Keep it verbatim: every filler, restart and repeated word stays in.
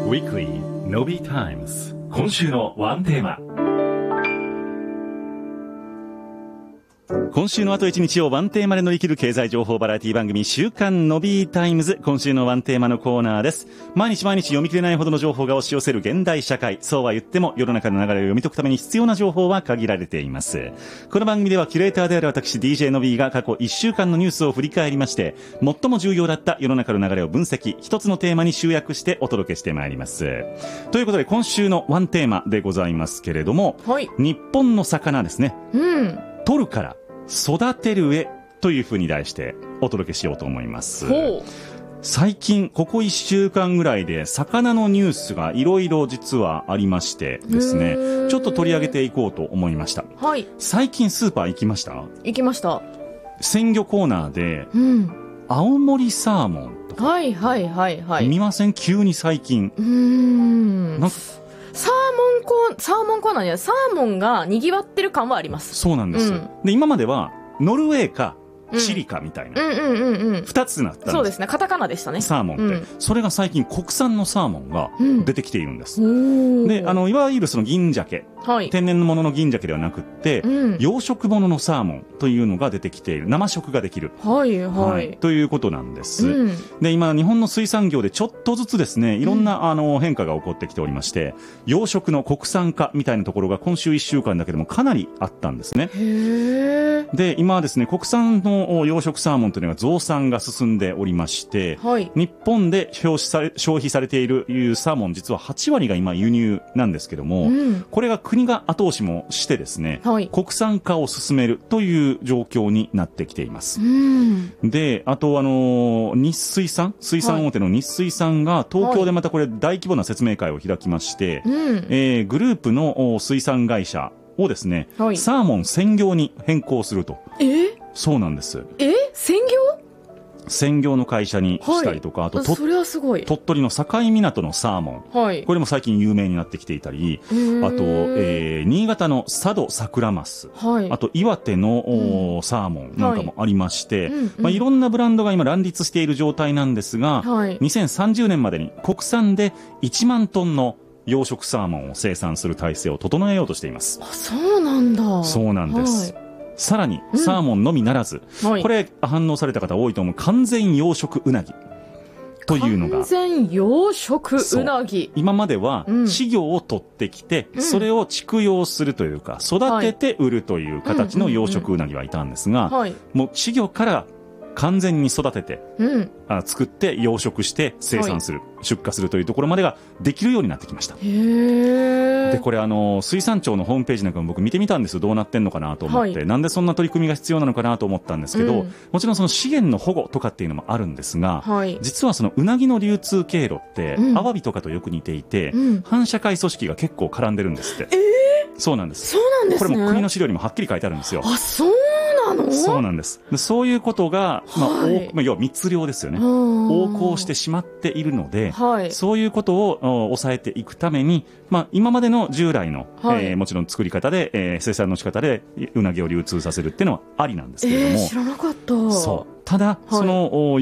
Weekly Nobi Times 今週のワンテーマ。今週のあと一日をワンテーマで乗り切る経済情報バラエティ番組週刊のビータイムズ。今週のワンテーマのコーナーです。毎日毎日読み切れないほどの情報が押し寄せる現代社会。そうは言っても世の中の流れを読み解くために必要な情報は限られています。この番組ではキュレーターである私 ディージェー のビーが過去いっしゅうかんのニュースを振り返りまして、最も重要だった世の中の流れを分析、一つのテーマに集約してお届けしてまいります。ということで今週のワンテーマでございますけれども、はい、日本の魚ですね、うん、取るから育てるへというふうに題してお届けしようと思います。最近ここいっしゅうかんぐらいで魚のニュースがいろいろ実はありましてですね、ちょっと取り上げていこうと思いました。はい、最近スーパー行きました？ 行きました。 鮮魚コーナーで、うん、青森サーモンとか、はいはいはいはい、見ません？急に最近。うーん、なんかサーモンコー、サーモンコーナーにはサーモンが賑わってる感はあります。 そうなんです、うん、で今まではノルウェーかチリかみたいな、うんうんうんうん、ふたつになったんです。 そうですね、カタカナでしたね、 サーモンって、うん、それが最近国産のサーモンが出てきているんです、うん、であのいわゆるその銀鮭、はい、天然のものの銀鮭ではなくって、うん、養殖物のサーモンというのが出てきている。生食ができる、はいはいはい、ということなんです、うん、で今日本の水産業でちょっとずつですねいろんな、うん、あの変化が起こってきておりまして、養殖の国産化みたいなところが今週いっしゅうかんだけでもかなりあったんですね。へー。で今はですね国産の養殖サーモンというのが増産が進んでおりまして、はい、日本で消費され、消費されているサーモン実ははちわりが今輸入なんですけども、うん、これが国が後押しもしてですね、はい、国産化を進めるという状況になってきています、うん、であとあの日水産水産大手の日水産が東京でまたこれ大規模な説明会を開きまして、はい、えー、グループの水産会社をですね、はい、サーモン専業に変更すると。え？そうなんです。 え？専業？ 専業の会社にしたりとか、はい、あととそれはすごい。 鳥取の境港のサーモン、はい、これも最近有名になってきていたり、あと、えー、新潟の佐渡桜マス、はい、あと岩手の、うん、サーモンなんかもありまして、はい、まあ、いろんなブランドが今乱立している状態なんですが、はい、にせんさんじゅうねんまでに国産でいちまんトンの養殖サーモンを生産する体制を整えようとしています。 あ、そうなんだ。 そうなんです、はい、さらにサーモンのみならず、うん、はい、これ反応された方多いと思う完全養殖うなぎというのが、 完全養殖うなぎ、 今までは稚魚を取ってきて、うん、それを畜養するというか育てて売るという形の養殖うなぎはいたんですが、もう稚魚から完全に育てて、うん、あ作って養殖して生産する、はい、出荷するというところまでができるようになってきました。へー。でこれあの水産庁のホームページなんかも僕見てみたんですよ。どうなってんのかなと思って、はい、なんでそんな取り組みが必要なのかなと思ったんですけど、うん、もちろんその資源の保護とかっていうのもあるんですが、はい、実はそのうなぎの流通経路って、うん、アワビとかとよく似ていて、うん、反社会組織が結構絡んでるんですって。えー、そうなんです。 そうなんですね。 これも国の資料にもはっきり書いてあるんですよ。 あ、そうなの？ そうなんです。でそういうことが、まあはい、まあ、要は密漁ですよね。横行してしまっているので、はい、そういうことを抑えていくために、まあ、今までの従来の、はい、えー、もちろん作り方で、えー、生産の仕方でうなぎを流通させるっていうのはありなんですけれども、 えー、知らなかった。 そう。ただ、はい、その